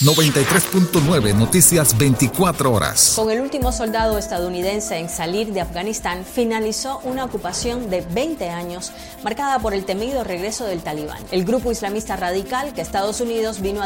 93.9 Noticias 24 horas. Con el último soldado estadounidense en salir de Afganistán, finalizó una ocupación de 20 años marcada por el temido regreso del Talibán, el grupo islamista radical que Estados Unidos vino a